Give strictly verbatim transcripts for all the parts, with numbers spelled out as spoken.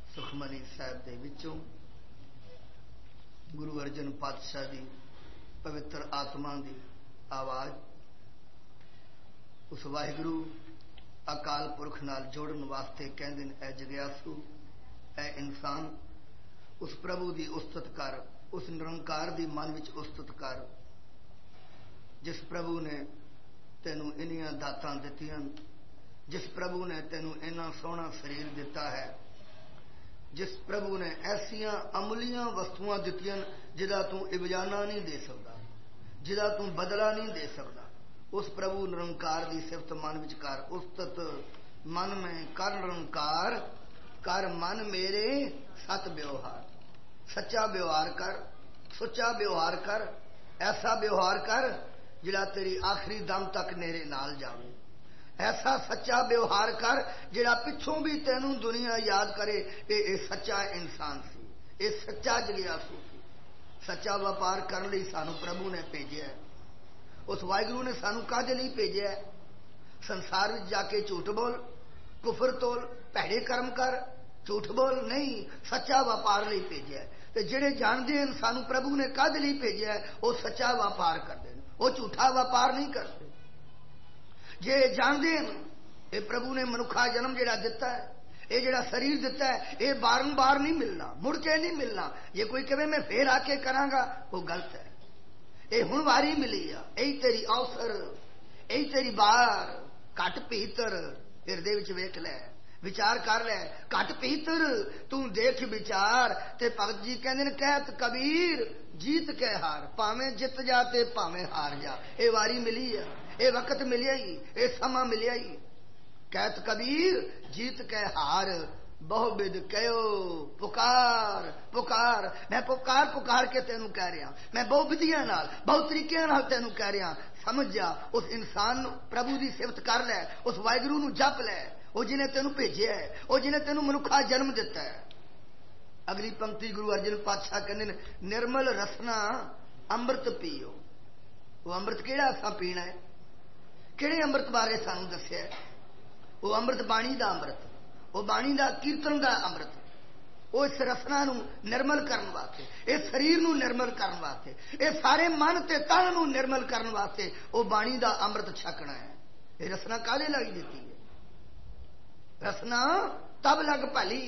सुखमनी साहब दे विचों गुरु अर्जन पातशाह की पवित्र आत्मा की आवाज़ उस वाहिगुरु अकाल पुरख नाल जोड़न वास्ते कहंदे ने, ऐ जग्यासू ऐ इंसान, उस प्रभु की उस्तत कर, उस निरंकार की मन विच उस्तत कर जिस प्रभु ने तेनू इन्नियां दातां दित्तियां, जिस प्रभु ने तेनू इन्ना सोहना शरीर दिता है, जिस प्रभु ने ऐसिया अमुलियां वस्तुआं दित्तियां जिदा तू इबजाना नहीं दे सकता, जिदा तू बदला नहीं दे सकता, उस प्रभु निरंकार की सिफत मन विच कर। उस्तत मन में कर निरंकार, कर मन मेरे सत व्यवहार। सच्चा व्यवहार कर, सुच्चा व्यवहार कर, ऐसा व्यवहार कर जिहड़ा तेरी आखिरी दम तक मेरे नाल जावे। ऐसा सच्चा व्यवहार कर जिहड़ा पिछों भी तेनू दुनिया याद करे ये सच्चा इंसान सी, ये सच्चा जग्यासू सी। सच्चा व्यापार करने लई सानू प्रभु ने भेजा है। उस वाहिगुरू ने सानू काहदे लई भेजा है? संसार में जाके झूठ बोल, कुफर तोल, भैड़े कर्म कर, झूठ बोल नहीं, सच्चा व्यापार लई भेजा है। ते जिहड़े जानते हैं सानू प्रभु ने काहदे लई भेजा है, वो सच्चा व्यापार करते हैं, वो झूठा व्यापार नहीं करते। जे जानते हैं ये प्रभु ने मनुखा जन्म जिहड़ा दिता है, ये जिहड़ा शरीर दिता है, ये बारंबार नहीं मिलना, मुड़ के नहीं मिलना। जे कोई कहे मैं फिर आके करांगा, वो गलत है। ये हुण वारी मिली आ, यही तेरी अवसर, यही तेरी बार। घट भीतर हिरदे विच वेख लै, विचार कर लै। घट भीतर तू देख विचार। ते भगत जी कहंदे ने, कहत कबीर जीत के हार, भावें जित जा ते भावें हार जा। ये वारी मिली आ, ये वक्त मिलिया ही, ये समा मिलिया ही। कहत कबीर जीत के हार, बहुबिद कहो पुकार पुकार। मैं पुकार पुकार के तेनू कह रहा, मैं बहु विधियां नाल, बहु तरीकियां नाल तेनू कह रहा। समझ जा, उस इंसान प्रभु की सिफत कर लै, उस वाहिगुरू नू जप लै, वो जिन्हें तेनू भेजा है, वो जिन्हें तेनू मनुखा जन्म दिता है। अगली पंक्ति गुरु अर्जन पातशाह कहते हैं, निर्मल रसना अमृत पीओ। वो अमृत केड़ा असां पीना है? किहड़े अमृत बारे सानू दस्सिया है? वो अमृत बाणी दा अमृत, वो बाणी दा कीर्तन दा अमृत। वो इस रसना नू निर्मल करने वास्ते, इस शरीर नू निर्मल करने वास्ते, इस सारे मन ते तन नू निर्मल करने वास्ते वो बाणी दा अमृत छकना है। ये रसना काहदे लग दी है? रसना तब लग भली,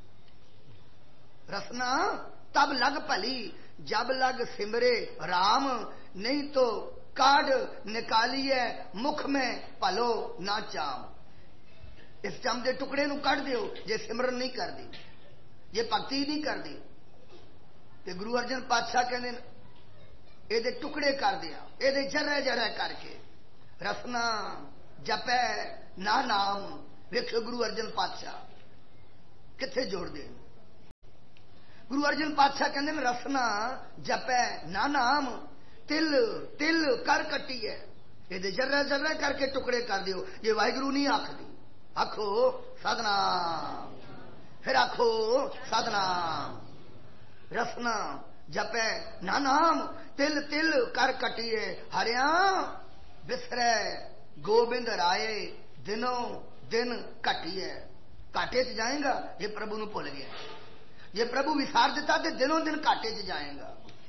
रसना तब लग भली जब लग सिमरे राम, नहीं तो काढ़ निकालिए मुख में भलो ना चाम। इस चम के टुकड़े नू कढ़ दियो जे सिमरन नहीं कर दी, जे भगती नहीं कर दी। ते गुरु अर्जन पातशाह कहते ये टुकड़े कर दिया, ये जरा जरा करके रसना जपै ना नाम। वेखो गुरु अर्जन पातशाह किथे जोड़ दे। गुरु अर्जन पातशाह कहते रसना जपै ना नाम, तिल तिल कर कटी है, ये जरा जरा करके टुकड़े कर दियो। ये वाहिगुरू नहीं आखदी, आखो सतनाम, फिर आखो सतनाम। रसना जपै ना नाम, तिल तिल कर कटिए, हरिया बिसरै गोबिंद राये, दिनों दिन घटिए। घाटे च जाएगा ये प्रभु नू भुल गया, ये प्रभु विसार दिता तो दिनों दिन घाटे च जाएगा।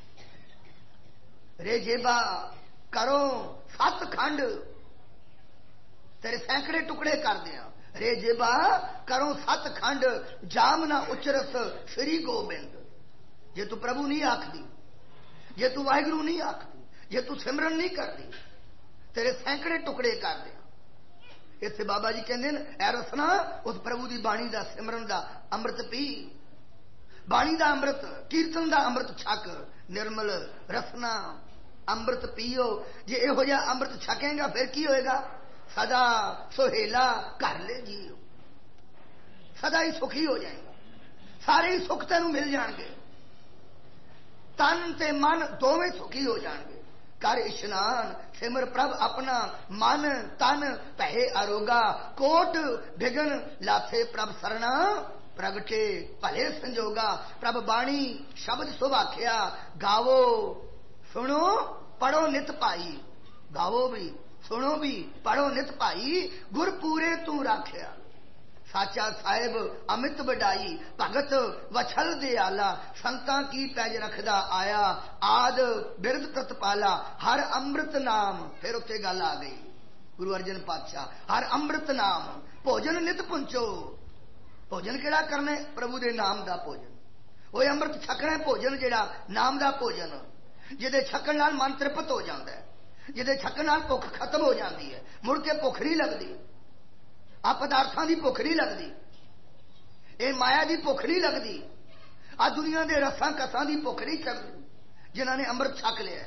रे जेबा करो सत खंड, तेरे सैकड़े टुकड़े कर दिया। रे जेबा करो सत खंड, जाम ना उचरस श्री गोबिंद। जे तू प्रभु नहीं आखदी, जे तू वाहिगुरू नहीं आखदी, जे तू सिमरन नहीं करदी, तेरे सैकड़े टुकड़े कर दिया। इत्थे बाबा जी कहते हैं, ऐ रसना उस प्रभु की बाणी का सिमरन का अमृत पी, बाणी का अमृत, कीर्तन का अमृत छक। निर्मल रसना अमृत पीओ। जे इहो जिहा अमृत छकेगा फिर की होएगा? सदा सुहेला कर ले जीओ, सदा ही सुखी हो जाएगा, सारे ही सुख तेनू मिल जाएंगे, तन ते मन दोवें सुखी हो जाएंगे। कर इशनान सिमर प्रभ अपना, मन तन पहे अरोगा, कोट भिगन लाथे प्रभ सरना, प्रगटे भले संजोगा। प्रभ बाणी शब्द सुभाख्या, गावो सुनो पढ़ो नित पाई। गावो भी सुनो भी पढ़ो नित पाई, गुर पूरे तू राख्या। साचा साहिब अमित वडाई भगत वछल दे आला संतां की पैज रखदा आया आद बिरद प्रतपाला हर अमृत नाम। फिर उत्थे गल आ गई गुरु अर्जन पातशाह हर अमृत नाम भोजन नित पुंचो। भोजन केड़ा करना प्रभु दे नाम दा भोजन वो अमृत छकना भोजन जेड़ा नाम दा भोजन जिहदे छकण नाल मन तृप्त हो जाता है जिहदे छकण नाल भुख खत्म हो जाती है मुड़ के भुख नहीं लगती आ पदार्थां दी भुख नहीं लगती ये माया दी भुख नहीं लगती आ दुनिया दे रसां कसां दी भुख नहीं लगती जिन्हां ने अमृत छक लिया।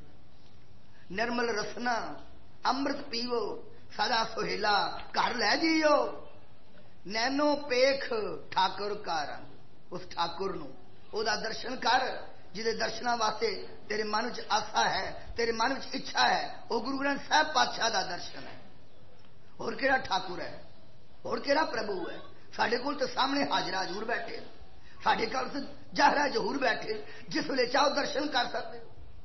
निर्मल रसना अमृत पीवो सदा सुहेला घर लै जियो नैनो पेख ठाकुर का रंग। उस ठाकुर नूं ओदा दर्शन कर जिहदे दर्शनां वास्ते तेरे मन च आसा है तेरे मन च इच्छा है वह गुरु ग्रंथ साहब पातशाह का दर्शन है। होर केड़ा ठाकुर है होर केड़ा प्रभु है। साडे कोल तो सामने हाजरा हजूर बैठे साडे कोल तो जहरा जहूर बैठे जिस वेले चाहो दर्शन कर सकते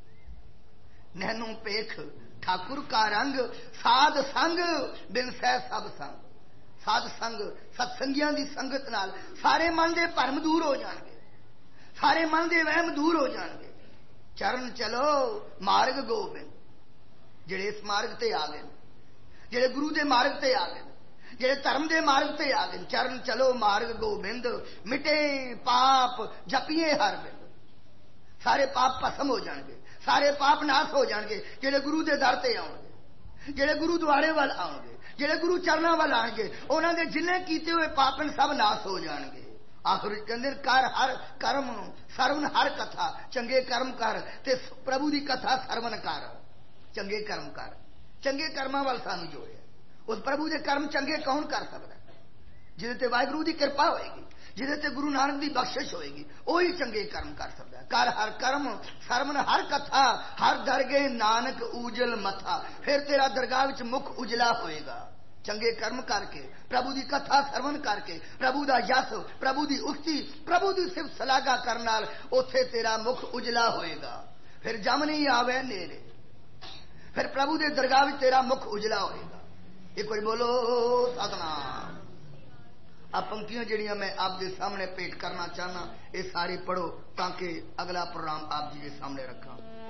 हो। नैनो पेख ठाकुर का रंग साध संग बिन सह सब संग। साध संग सत्संगियां दी संगत नाल सारे मन दे भरम दूर हो जाएंगे सारे मन दे वहम दूर हो जाएंगे। चरण चलो मार्ग गोबिंद जेड़े इस मार्ग ते आ गए जेड़े गुरु दे मार्ग ते आ गए जेड़े धर्म दे मार्ग ते आ गए। चरण चलो मार्ग गोबिंद मिटे पाप जपिए हर बिंद। सारे पाप भस्म हो जाएंगे सारे पाप नाश हो जाएंगे जेड़े गुरु दे दर ते आउणगे जेड़े गुरु द्वारे वाल आउणगे जेड़े गुरु चरणों वाल आएंगे उन्होंने दे जिन्ने कीते हुए पापन सब नाश हो जाएंगे। आखिर कहते कर हर कर्म सरवन हर कथा चंगे कर्म कर ते प्रभु की कथा सरवन कर। चंगे कर्म कर चंगे कर्मां वाल सानू जोड़े उस प्रभु के कर्म चंगे कौन कर सकता जिहदे ते वाहिगुरू की कृपा होएगी जिहदे ते गुरु नानक की बख्शिश होएगी वही चंगे कर्म कर सकता है। कर हर कर्म सरवन हर कथा हर दरगे नानक उजल मथा। फिर तेरा दरगाह विच मुख उजला होएगा चंगे कर्म करके प्रभु की कथा सरवन करके प्रभु का यश प्रभु की उक्ति प्रभु की सिर्फ सलागा करने नाल उथे तेरा मुख उजला होएगा। फिर जम नहीं आवे नेरे फिर प्रभु के दरगाह विच तेरा मुख उजला होएगा। एक बार बोलो सतनाम। अब पंक्तियां जिहड़ियां मैं आपके सामने पेश करना चाहना ये सारी पढ़ो ताकि अगला प्रोग्राम आप जी के सामने रखा।